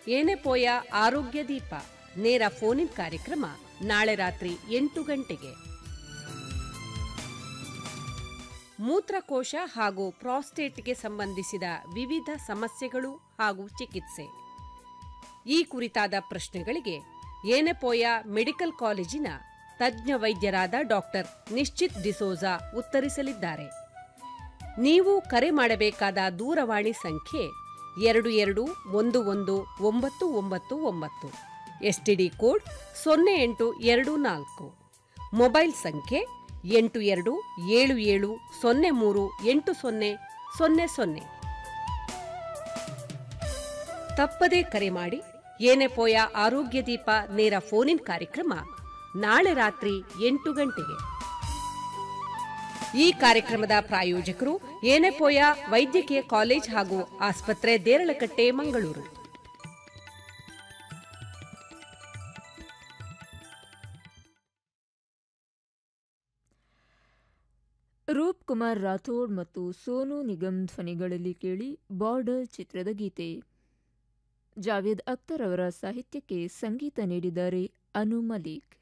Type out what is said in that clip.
ಏನೆ ಪೋಯ ಆರೋಗ್ಯ ದೀಪ ನೇರ ಫೋನ್ ಕಾರ್ಯಕ್ರಮ ನಾಳೆ ರಾತ್ರಿ 8 ಗಂಟೆಗೆ. ಮೂತ್ರಕೋಶ ಹಾಗೂ ಪ್ರಾಸ್ಟೇಟ್ಗೆ ಸಂಬಂಧಿಸಿದ ವಿವಿಧ ಸಮಸ್ಯೆಗಳು ಹಾಗೂ ಚಿಕಿತ್ಸೆ ಈ ಕುರಿತಾದ ಪ್ರಶ್ನೆಗಳಿಗೆ ಏನೆಪೋಯ ಮೆಡಿಕಲ್ ಕಾಲೇಜಿನ ತಜ್ಞ ವೈದ್ಯರಾದ ಡಾಕ್ಟರ್ ನಿಶ್ಚಿತ್ ಡಿಸೋಜಾ ಉತ್ತರಿಸಲಿದ್ದಾರೆ. ನೀವು ಕರೆ ಮಾಡಬೇಕಾದ ದೂರವಾಣಿ ಸಂಖ್ಯೆ 22119999, ಎಸ್ಟಿಡಿ ಕೋಡ್ 0824, ಮೊಬೈಲ್ ಸಂಖ್ಯೆ 8277038000. ತಪ್ಪದೇ ಕರೆ ಮಾಡಿ. ಏನೆಪೋಯ ಆರೋಗ್ಯ ದೀಪ ನೇರ ಫೋನ್ ಕಾರ್ಯಕ್ರಮ ನಾಳೆ ರಾತ್ರಿ 8 ಗಂಟೆಗೆ. ಈ ಕಾರ್ಯಕ್ರಮದ ಪ್ರಾಯೋಜಕರು ಏನೆಪೋಯ ವೈದ್ಯಕೀಯ ಕಾಲೇಜ್ ಹಾಗೂ ಆಸ್ಪತ್ರೆ, ದೇರಳಕಟ್ಟೆ, ಮಂಗಳೂರು. ರೂಪ್ ಕುಮಾರ್ ರಾಥೋಡ್ ಮತ್ತು ಸೋನು ನಿಗಮ್ ಧ್ವನಿಗಳಲ್ಲಿ ಕೇಳಿ ಬಾರ್ಡರ್ ಚಿತ್ರದ ಗೀತೆ. ಜಾವೇದ್ ಅಖ್ತರ್ ಅವರ ಸಾಹಿತ್ಯಕ್ಕೆ ಸಂಗೀತ ನೀಡಿದ್ದಾರೆ ಅನು ಮಲಿಕ್.